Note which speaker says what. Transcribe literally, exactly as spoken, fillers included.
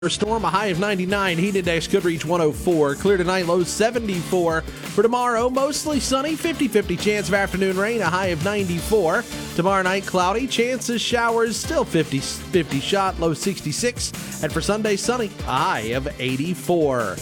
Speaker 1: Storm, a high of ninety-nine. Heat index could reach one oh four. Clear tonight, low seventy-four. For tomorrow, mostly sunny, fifty-fifty chance of afternoon rain, a high of ninety-four. Tomorrow night, cloudy, chances showers, still fifty fifty shot, low sixty-six. And for Sunday, sunny, a high of eighty-four.